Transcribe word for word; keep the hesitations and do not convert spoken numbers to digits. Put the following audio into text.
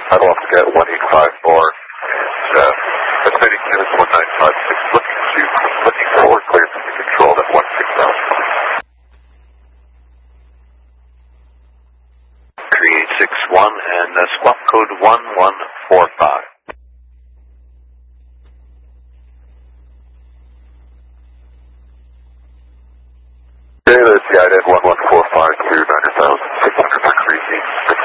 Title off at one eight five four. And, uh, estimating units one nine five six. Looking to, looking forward, clear to control at one six thousand. three eight six one and uh, squawk code one one four five. Okay, that's Skynet one one four five to nine thousand six hundred for cruising.